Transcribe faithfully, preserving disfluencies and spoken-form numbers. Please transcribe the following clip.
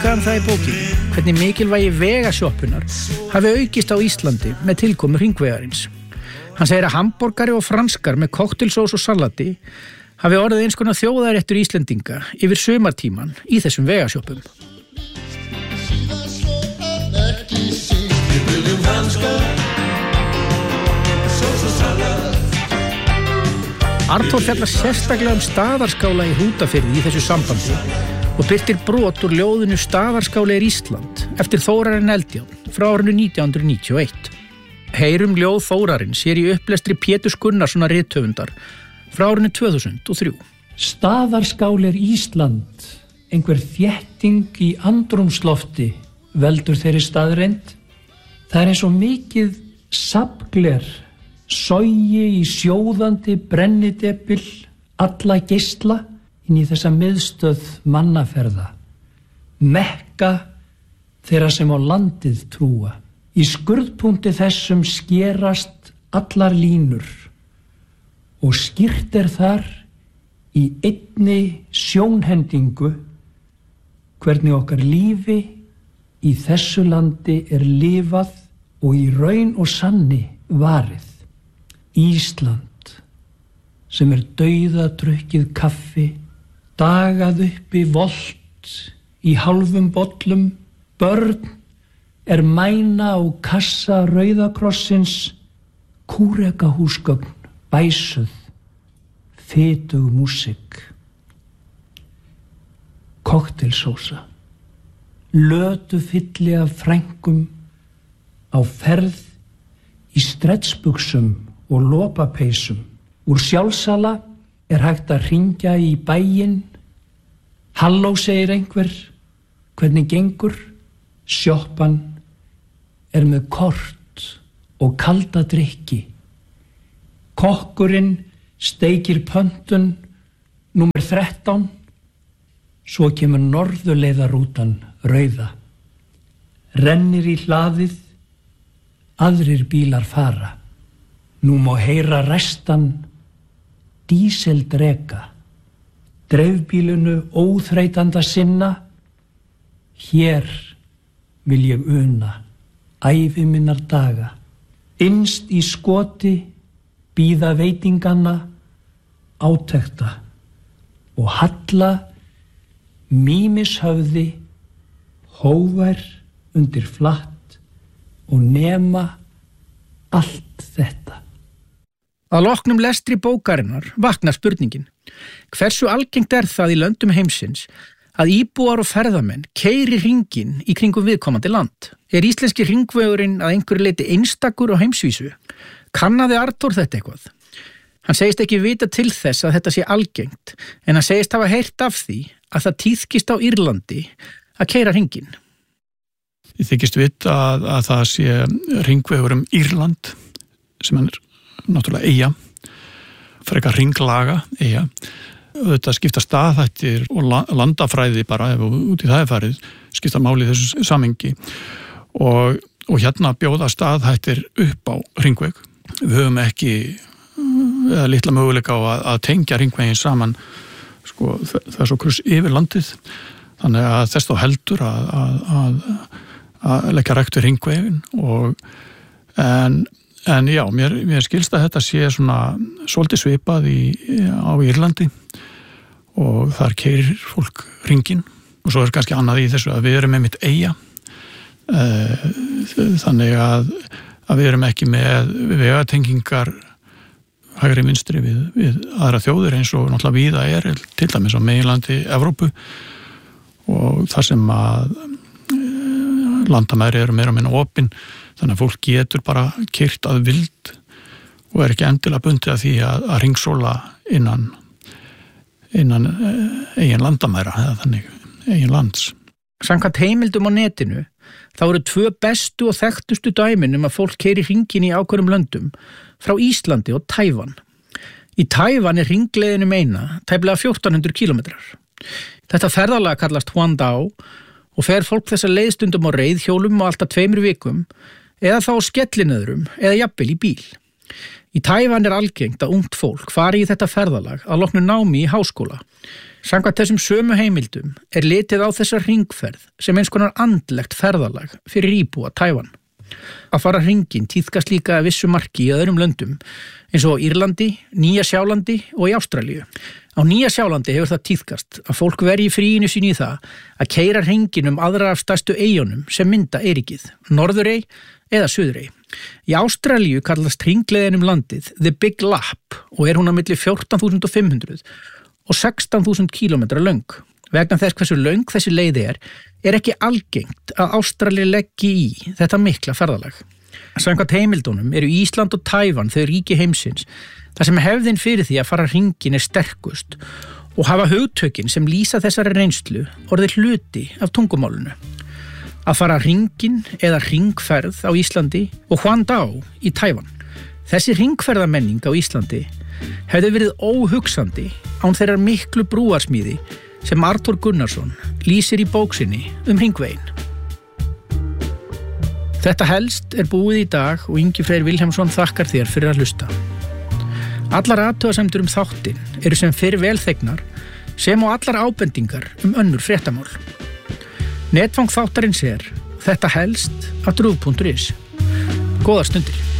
líka um það í bókinni hvernig mikilvægi vegasjoppunar hafi aukist á Íslandi með tilkomu hringvegarins. Hann segir að hamborgari og franskar með koktelsós og salati hafi orðið eins konar þjóðaréttur Íslendinga yfir sumartíman í þessum vegasjoppum. Arnþór fjallar sérstaklega um staðarskála í Hrútafirði í þessu sambandi og birtir brot úr ljóðinu Staðarskáli er Ísland eftir Þórarinn Eldjárn frá árinu nítján hundruð níutíu og eitt. Heyrum ljóð Þórarins hér í upplestri Péturs Gunnarssonar rithöfundar frá árinu tvö þúsund og þrjú. Staðarskáli er Ísland, einhver þétting í andrúmslofti veldur þeirri staðreind. Það er eins og mikið safngler, sogi í sjóðandi brennidepil, alla geisla inn í þessa miðstöð mannaferða. Mekka þeirra sem á landið trúa. Í skurðpunkti þessum skerast allar línur og skýrt er þar í einni sjónhendingu hvernig okkar lífi í þessu landi er lifað og í raun og sanni varið. Ísland sem er dauðadrukkið kaffi, dagað uppi volt í hálfum bollum, börn er mæna á kassa Rauðakrossins, kúrekahúsgögn bæsuð, fitug músík, koktelsósa, lötu fylli af frængum á ferð í strettsbuxum og lopapeysum. Úr sjálfsala er hægt að hringja í bæinn. Halló, segir einhver, hvernig gengur? Sjoppan er með kort og kalda drykki. Kokkurinn steikir pöntun númer þrettán, svo kemur norðurleiðarrútan rauða. Rennir í hlaðið, aðrir bílar fara. Nú má heyra restan díseldreka, dreifbílunu óþreytanda sinna. Hér vil ég una ævi minnar daga. Innst í skoti bíða veitinganna átekta og halla mýmishöfði hóvær undir flatt og nema allt þetta. Að loknum lestri bókarinnar vaknar spurningin: hversu algengt er það í löndum heimsins að íbúar og ferðamenn keyri hringinn í kringum viðkomandi land? Er íslenski hringvegurinn að einhverju leyti einstakur á heimsvísu? Kannaði Arnþór þetta eitthvað? Hann segist ekki vita til þess að þetta sé algengt, en hann segist hafa heyrt af því að það tíðkist á Írlandi að keyra hringinn. Ég þykist vita að, að það sé hringvegur um Írland, sem hann er náttúrulega eyja, frekar hringlaga eyja. Þetta skipta staðhættir og landafræði bara, ef út í það er farið, skipta máli í þessu samhengi. Og, og hérna bjóða staðhættir upp á hringveg. Við höfum ekki eða litla möguleika á að, að tengja hringveginn saman, sko, þess og kruss yfir landið. Þannig að þess þá heldur að, að, að, að leggja rækt við hringveginn. Og, en, en já, mér, mér skilst að þetta sé svona svolítið svipað í, á Írlandi, og þar keyrir fólk hringinn. Og svo er kannski annað í þessu að við erum með mitt eyja, þannig að, að við erum ekki með vegatengingar hægri vinstri við, við aðra þjóðir eins og náttúrulega víða er, til dæmis á meginlandi Evrópu, og þar sem að landamæri eru meira og minna opin, þannig að fólk getur bara keyrt að vild og er ekki endilega bundið að því að, að hringsóla innan innan eigin landamæra, eða þannig eigin lands. Samkvæmt heimildum á netinu þá eru tvö bestu og þekktustu dæmin um að fólk keyri hringinn í ákveðnum löndum frá Íslandi og Tævan. Í Tævan er hringleiðinum eina tæplega fjórtán hundruð kílómetrar. Þetta ferðalag kallast Hwangdao og fer fólk þessa leiðstundum á reiðhjólum á alltaf tveimur vikum, eða þá á skellinöðrum eða jafnvel í bíl. Í Taívan er algengt að ungt fólk fari í þetta ferðalag að loknu námi í háskóla. Samkvæmt þessum sömu heimildum er litið á þessa hringferð sem eins konar andlegt ferðalag fyrir íbúa Taívan. Að fara hringinn tíðkast líka að vissu marki í öðrum löndum, eins og á Írlandi, Nýja Sjálandi og í Ástralíu. Á Nýja Sjálandi hefur það tíðkast að fólk verji fríinu sín í það að keyra hringinn um aðra af stærstu eyjunum sem mynda Eyrikið, Norðurey eða Suðurey. Í Ástralíu kallast hringleiðin um landið The Big Lap og er hún á milli fjórtán þúsund fimm hundruð og sextán þúsund kílómetra löng. Vegna þess hversu löng þessi leiði er, er ekki algengt að Ástralíu leggi í þetta mikla ferðalag. Samkvæmt heimildunum eru Ísland og Taívan þau ríki heimsins þar sem hefðin fyrir því að fara hringinn er sterkust og hafa hugtökin sem lýsa þessari reynslu orðið hluti af tungumálinu. Að fara hringinn eða hringferð á Íslandi og Hwangdao í Taívan. Þessi hringferðamenning á Íslandi hefði verið óhugsandi án þeirrar miklu brúarsmíði sem Arthur Gunnarsson lýsir í bók sinni um hringveginn. Þetta helst er búið í dag og Ingi Freyr Vilhjálmsson þakkar þér fyrir að hlusta. Allar athugasemdir um þáttinn eru sem fyrr vel þegnar, sem og allar ábendingar um önnur fréttamál. Netfang þáttarins er þetta helst at ruv punktur is. Góðar stundir.